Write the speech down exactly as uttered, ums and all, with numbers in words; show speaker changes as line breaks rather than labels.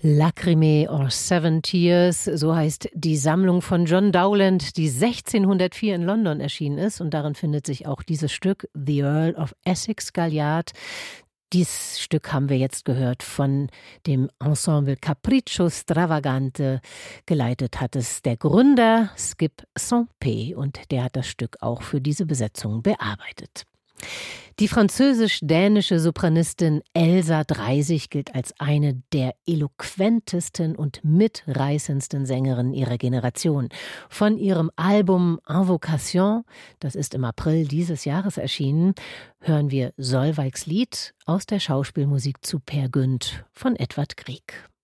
Lacrimae or Seven Tears, so heißt die Sammlung von John Dowland, die sechzehnhundertvier in London erschienen ist. Und darin findet sich auch dieses Stück The Earl of Essex Galliard. Dieses Stück haben wir jetzt gehört von dem Ensemble Capriccio Stravagante. Geleitet hat es der Gründer Skip Saint-Pé und der hat das Stück auch für diese Besetzung bearbeitet. Die französisch-dänische Sopranistin Elsa Dreisig gilt als eine der eloquentesten und mitreißendsten Sängerinnen ihrer Generation. Von ihrem Album Invocation, das ist im April dieses Jahres erschienen, hören wir Solveigs Lied aus der Schauspielmusik zu Peer Gynt von Edvard Grieg.